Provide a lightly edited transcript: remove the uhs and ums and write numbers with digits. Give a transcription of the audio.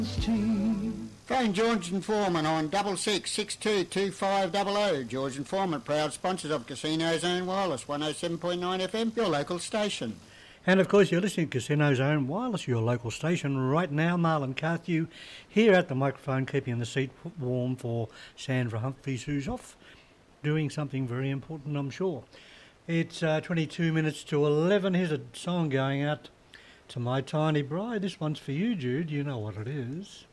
Phone George and Foreman on 66622500. George and Foreman, proud sponsors of Casino Zone Wireless, 107.9 FM, your local station. And of course you're listening to Casino Zone Wireless, your local station. Right now, Marlon Carthew here at the microphone, keeping the seat warm for Sandra Humphries, who's off doing something very important, I'm sure. It's 22 minutes to 11. Here's a song going out to my tiny bride. This one's for you, Jude. You know what it is.